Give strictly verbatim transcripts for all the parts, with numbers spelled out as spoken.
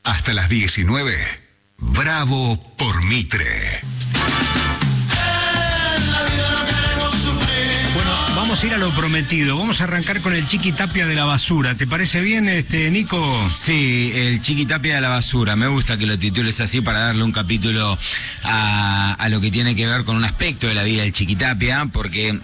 Hasta las diecinueve. Bravo por Mitre. Bueno, vamos a ir a lo prometido. Vamos a arrancar con el Chiqui Tapia de la basura. ¿Te parece bien, este, Nico? Sí, el Chiqui Tapia de la basura. Me gusta que lo titules así para darle un capítulo a, a lo que tiene que ver con un aspecto de la vida del Chiqui Tapia, porque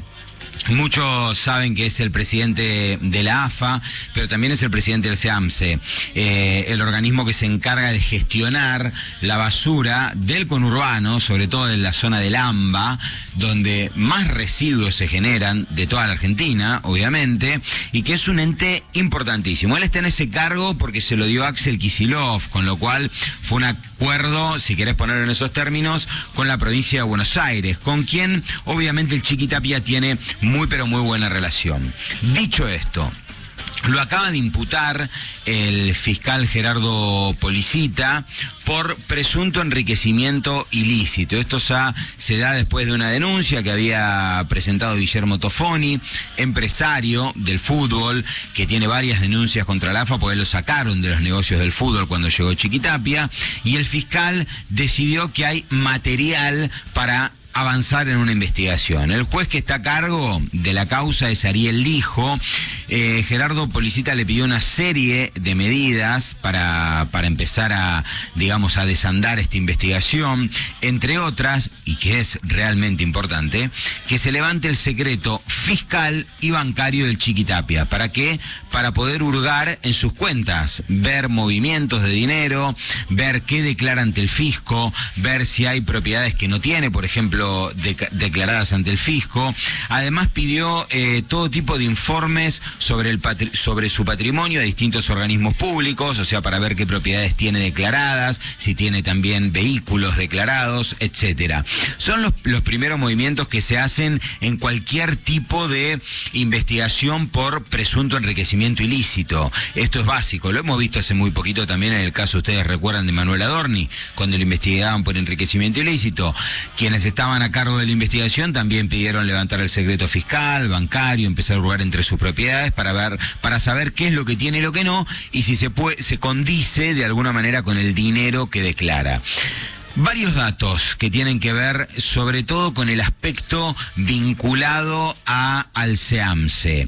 muchos saben que es el presidente de la A F A, pero también es el presidente del SEAMSE, eh, el organismo que se encarga de gestionar la basura del conurbano, sobre todo en la zona del AMBA, donde más residuos se generan de toda la Argentina, obviamente, y que es un ente importantísimo. Él está en ese cargo porque se lo dio Axel Kicillof, con lo cual fue un acuerdo, si querés ponerlo en esos términos, con la provincia de Buenos Aires, con quien obviamente el Chiqui Tapia tiene muy pero muy buena relación. Dicho esto, lo acaba de imputar el fiscal Gerardo Policita por presunto enriquecimiento ilícito. Esto se da después de una denuncia que había presentado Guillermo Tofoni, empresario del fútbol, que tiene varias denuncias contra la A F A porque lo sacaron de los negocios del fútbol cuando llegó Chiqui Tapia, y el fiscal decidió que hay material para avanzar en una investigación. El juez que está a cargo de la causa es Ariel Lijo. Eh, Gerardo Policita le pidió una serie de medidas para, para empezar a, digamos, a desandar esta investigación, entre otras, y que es realmente importante, que se levante el secreto fiscal y bancario del Chiqui Tapia. ¿Para qué? Para poder hurgar en sus cuentas, ver movimientos de dinero, ver qué declara ante el fisco, ver si hay propiedades que no tiene, por ejemplo, De, declaradas ante el fisco. Además pidió eh, todo tipo de informes sobre, el patri sobre su patrimonio a distintos organismos públicos, o sea, para ver qué propiedades tiene declaradas, si tiene también vehículos declarados, etcétera. Son los, los primeros movimientos que se hacen en cualquier tipo de investigación por presunto enriquecimiento ilícito. Esto es básico, lo hemos visto hace muy poquito también en el caso, ustedes recuerdan, de Manuel Adorni, cuando lo investigaban por enriquecimiento ilícito. Quienes estaban a cargo de la investigación también pidieron levantar el secreto fiscal, bancario, empezar a hurgar entre sus propiedades para ver, para saber qué es lo que tiene y lo que no, y si se puede, se condice de alguna manera con el dinero que declara. Varios datos que tienen que ver sobre todo con el aspecto vinculado a, al SEAMSE.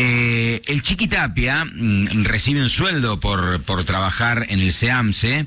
Eh, el Chiqui Tapia mm, recibe un sueldo por, por trabajar en el SEAMSE.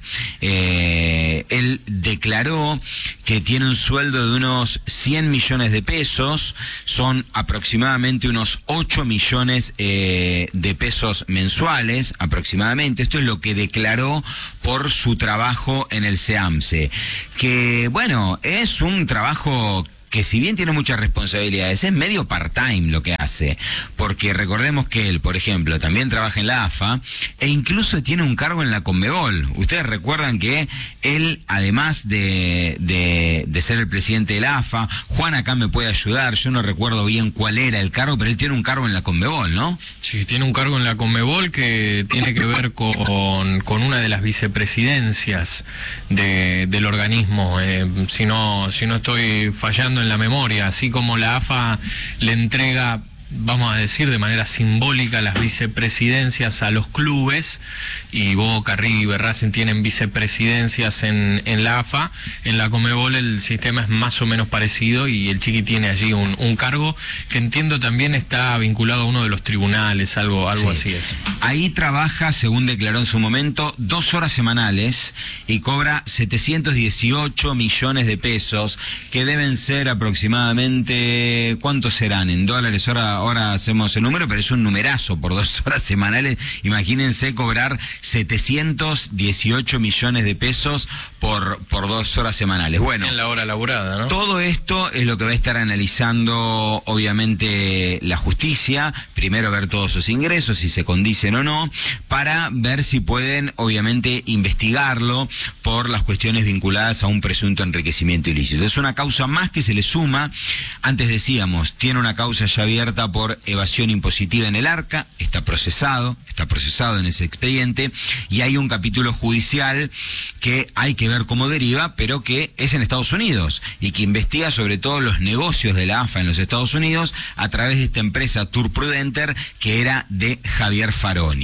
Eh, él declaró que tiene un sueldo de unos cien millones de pesos, son aproximadamente unos ocho millones eh, de pesos mensuales, aproximadamente. Esto es lo que declaró por su trabajo en el SEAMSE. Que, bueno, es un trabajo que si bien tiene muchas responsabilidades, es medio part-time lo que hace, porque recordemos que él, por ejemplo, también trabaja en la A F A e incluso tiene un cargo en la Conmebol. Ustedes recuerdan que él, además de, de, de ser el presidente de la A F A, Juan acá me puede ayudar, yo no recuerdo bien cuál era el cargo, pero él tiene un cargo en la Conmebol, ¿no? Sí, tiene un cargo en la Conmebol que tiene que ver con, con una de las vicepresidencias de, del organismo, eh, si no, si no estoy fallando en la memoria, así como la A F A le entrega, vamos a decir de manera simbólica, las vicepresidencias a los clubes, y Boca, River, Racing tienen vicepresidencias en, en la A F A. En la Conmebol el sistema es más o menos parecido y el Chiqui tiene allí un, un cargo que entiendo también está vinculado a uno de los tribunales, algo, algo sí. así es. Ahí trabaja, según declaró en su momento, dos horas semanales y cobra setecientos dieciocho millones de pesos, que deben ser aproximadamente, ¿cuántos serán en dólares? Ahora Ahora hacemos el número, pero es un numerazo por dos horas semanales. Imagínense cobrar setecientos dieciocho millones de pesos por, por dos horas semanales. Bueno, en la hora laburada, ¿no? Todo esto es lo que va a estar analizando, obviamente, la justicia. Primero ver todos sus ingresos, si se condicen o no, para ver si pueden, obviamente, investigarlo por las cuestiones vinculadas a un presunto enriquecimiento ilícito. Es una causa más que se le suma. Antes decíamos, tiene una causa ya abierta por evasión impositiva en el Arca, está procesado, está procesado en ese expediente, y hay un capítulo judicial que hay que ver cómo deriva, pero que es en Estados Unidos, y que investiga sobre todo los negocios de la A F A en los Estados Unidos a través de esta empresa Tour Prudenter, que era de Javier Faroni.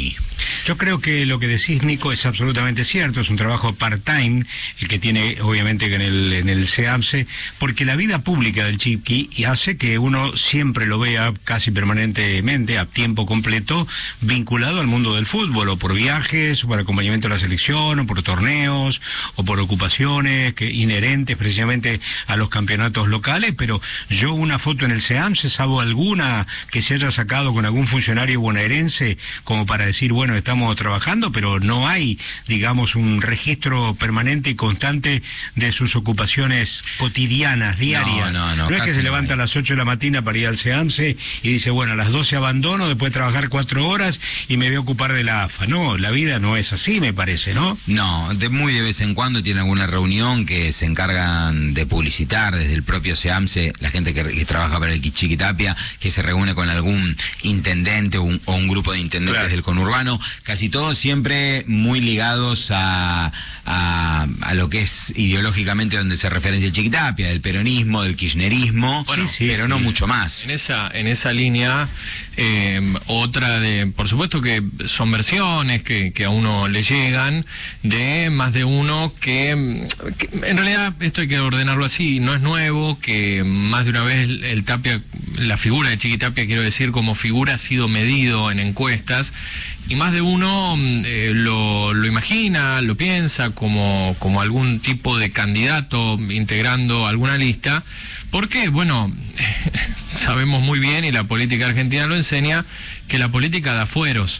Yo creo que lo que decís, Nico, es absolutamente cierto. Es un trabajo part-time, el que tiene, obviamente, en el, en el SEAMSE, porque la vida pública del Chiqui y hace que uno siempre lo vea casi permanentemente, a tiempo completo, vinculado al mundo del fútbol, o por viajes, o por acompañamiento a la selección, o por torneos, o por ocupaciones que, inherentes precisamente a los campeonatos locales. Pero yo una foto en el SEAMSE, salvo alguna que se haya sacado con algún funcionario bonaerense, como para decir, bueno, estamos trabajando, pero no hay, digamos, un registro permanente y constante de sus ocupaciones cotidianas, diarias. No, no, no, no es que se no levanta hay. a las ocho de la mañana para ir al SEAMSE y dice, bueno, a las doce abandono, después de trabajar cuatro horas y me voy a ocupar de la A F A. No, la vida no es así, me parece, ¿no? No, de muy de vez en cuando tiene alguna reunión que se encargan de publicitar desde el propio SEAMSE, la gente que, que trabaja para el Chiquitapia, que se reúne con algún intendente o un, o un grupo de intendentes Claro. del conurbano, casi todos siempre muy ligados a, a, a lo que es ideológicamente donde se referencia el Chiquitapia, del peronismo, del kirchnerismo, Bueno, sí, pero sí. no mucho más. En esa, en esa línea, eh, otra de, por supuesto que son versiones que, que a uno le llegan, de más de uno que, que en realidad esto hay que ordenarlo así, no es nuevo, que más de una vez el, el Tapia, la figura de Chiquitapia, quiero decir, como figura ha sido medido en encuestas, y más de uno eh, lo, lo imagina, lo piensa como, como algún tipo de candidato integrando alguna lista, porque, bueno, sabemos muy bien, y la política argentina lo enseña, que la política da fueros.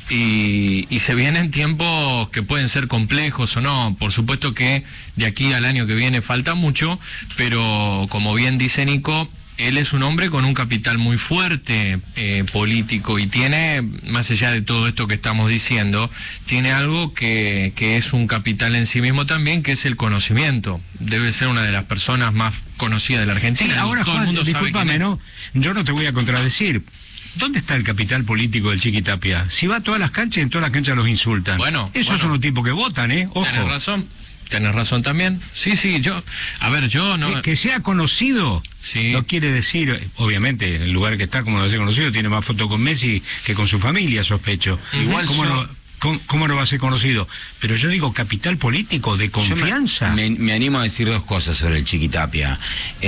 Y, y se vienen tiempos que pueden ser complejos o no. Por supuesto que de aquí al año que viene falta mucho, pero como bien dice Nico, él es un hombre con un capital muy fuerte eh, político, y tiene, más allá de todo esto que estamos diciendo, tiene algo que, que es un capital en sí mismo también, que es el conocimiento. Debe ser una de las personas más conocidas de la Argentina. Sí, ahora, todo Juan, el mundo sabe discúlpame, quién es. ¿no? Yo no te voy a contradecir. ¿Dónde está el capital político del Chiquitapia? Si va a todas las canchas, en todas las canchas los insultan. Bueno, Esos bueno. son los tipos que votan, ¿eh? Ojo. Tenés razón. Tenés razón también. Sí, sí, yo... A ver, yo no... Que, que sea conocido, Sí. no quiere decir, obviamente, en el lugar que está, como no sea conocido, tiene más fotos con Messi que con su familia, sospecho. Igual ¿Cómo, yo- no, cómo, cómo no va a ser conocido? Pero yo digo capital político, de Yo me- confianza. Me, me animo a decir dos cosas sobre el Chiquitapia.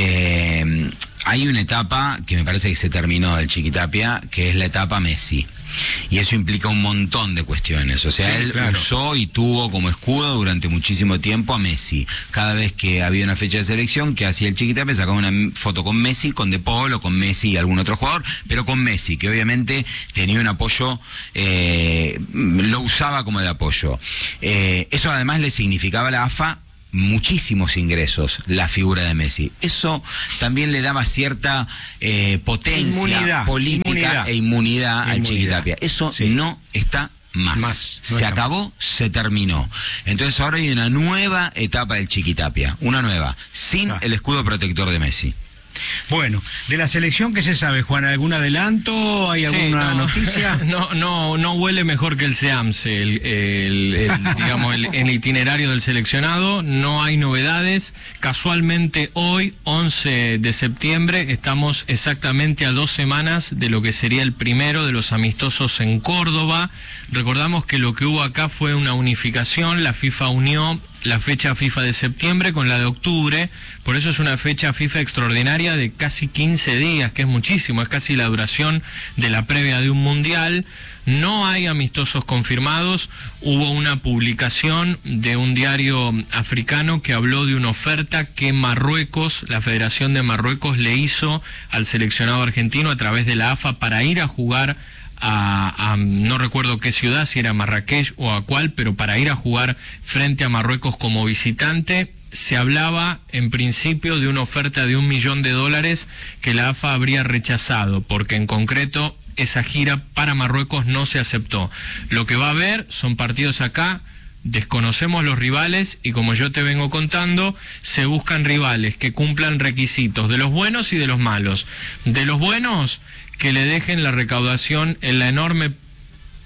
Eh, hay una etapa que me parece que se terminó del Chiquitapia, que es la etapa Messi. Y eso implica un montón de cuestiones. O sea, Sí, él claro. usó y tuvo como escudo durante muchísimo tiempo a Messi. Cada vez que había una fecha de selección, que hacía el Chiquitapia, sacaba una m- foto con Messi, con De Paul o con Messi y algún otro jugador, pero con Messi, que obviamente tenía un apoyo, eh, lo usaba como de apoyo. Eh, eso además le significaba a la A F A muchísimos ingresos, la figura de Messi. Eso también le daba cierta eh, potencia Inmunidad, política inmunidad. e inmunidad, al Inmunidad. Chiquitapia. Eso Sí. no está más. Más, no se está acabó, se terminó. Entonces ahora hay una nueva etapa del Chiquitapia, una nueva, sin Ah. el escudo protector de Messi. Bueno, de la selección, ¿qué se sabe, Juan? ¿Algún adelanto? ¿Hay Sí, alguna no, noticia? No, no, no huele mejor que el SEAMSE, el, el- el, digamos, el, el itinerario del seleccionado. No hay novedades. Casualmente hoy, once de septiembre, estamos exactamente a dos semanas de lo que sería el primero de los amistosos en Córdoba. Recordamos que lo que hubo acá fue una unificación. La FIFA unió la fecha FIFA de septiembre con la de octubre, por eso es una fecha FIFA extraordinaria de casi quince días, que es muchísimo, es casi la duración de la previa de un mundial. No hay amistosos confirmados. Hubo una publicación de un diario africano que habló de una oferta que Marruecos, la Federación de Marruecos, le hizo al seleccionado argentino a través de la A F A para ir a jugar A, a no recuerdo qué ciudad, si era Marrakech o a cuál, pero para ir a jugar frente a Marruecos como visitante. Se hablaba en principio de una oferta de un millón de dólares que la A F A habría rechazado, porque en concreto esa gira para Marruecos no se aceptó. Lo que va a haber son partidos acá, desconocemos los rivales, y como yo te vengo contando, se buscan rivales que cumplan requisitos de los buenos y de los malos. De los buenos, que le dejen la recaudación en la enorme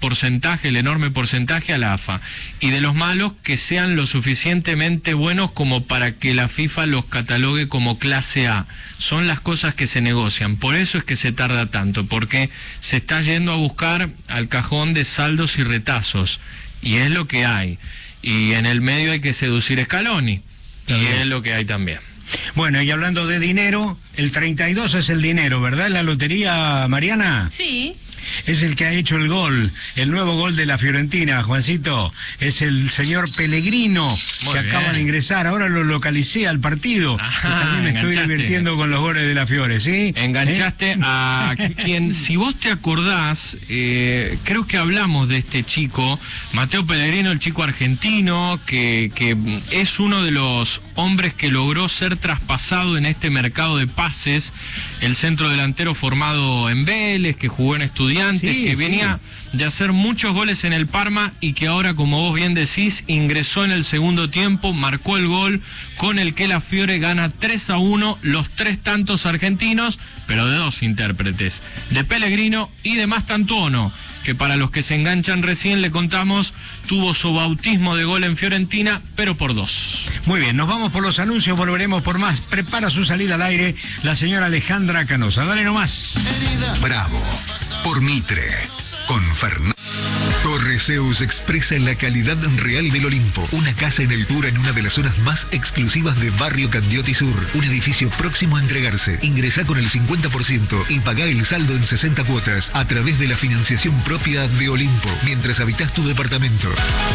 porcentaje, el enorme porcentaje a la A F A. Y de los malos, que sean lo suficientemente buenos como para que la FIFA los catalogue como clase A. Son las cosas que se negocian. Por eso es que se tarda tanto, porque se está yendo a buscar al cajón de saldos y retazos. Y es lo que hay. Y en el medio hay que seducir a Scaloni. Y es lo que hay también. Bueno, y hablando de dinero, el treinta y dos es el dinero, ¿verdad? La lotería, Mariana. Sí. Es el que ha hecho el gol, el nuevo gol de la Fiorentina, Juancito. Es el señor Pellegrino, Muy que bien. acaba de ingresar. Ahora lo localicé al partido. Ajá, Y también me estoy enganchaste. divirtiendo con los goles de la Fiore, ¿sí? Enganchaste ¿Eh? a quien, si vos te acordás, eh, creo que hablamos de este chico, Mateo Pellegrino, el chico argentino, que, que es uno de los hombres que logró ser traspasado en este mercado de pases, el centro delantero formado en Vélez, que jugó en Estudiantes, Sí, que sí. venía de hacer muchos goles en el Parma y que ahora, como vos bien decís, ingresó en el segundo tiempo, marcó el gol con el que la Fiore gana tres a uno, los tres tantos argentinos, pero de dos intérpretes, de Pellegrino y de Mastantuono, que para los que se enganchan recién le contamos, tuvo su bautismo de gol en Fiorentina, pero por dos. Muy bien, nos vamos por los anuncios, volveremos por más. Prepara su salida al aire la señora Alejandra Canosa. Dale nomás. Bravo por Mitre. Con Fernando. Torreseus expresa la calidad real del Olimpo. Una casa en altura en una de las zonas más exclusivas de Barrio Candioti Sur. Un edificio próximo a entregarse. Ingresá con el cincuenta por ciento y pagá el saldo en sesenta cuotas a través de la financiación propia de Olimpo, mientras habitas tu departamento.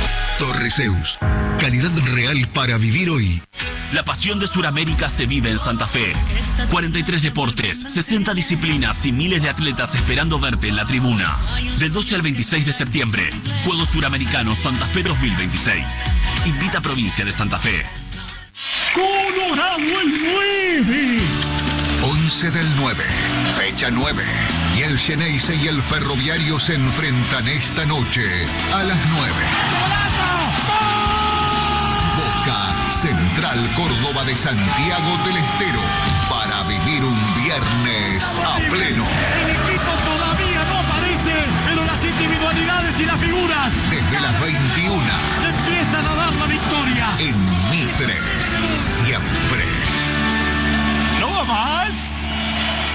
Torreseus. Calidad real para vivir hoy. La pasión de Sudamérica se vive en Santa Fe. cuarenta y tres deportes, sesenta disciplinas y miles de atletas esperando verte en la tribuna. Del doce al veintiséis de septiembre, Juegos Suramericanos Santa Fe dos mil veintiséis. Invita a Provincia de Santa Fe. Colorado el nueve. once del nueve, fecha nueve. Y el Xeneize y el Ferroviario se enfrentan esta noche a las nueve. Boca Central Córdoba de Santiago del Estero, para vivir un viernes a pleno. El equipo todavía no aparece, pero las individualidades y las figuras Desde las veintiuna, empiezan a dar la victoria. en Mitre, siempre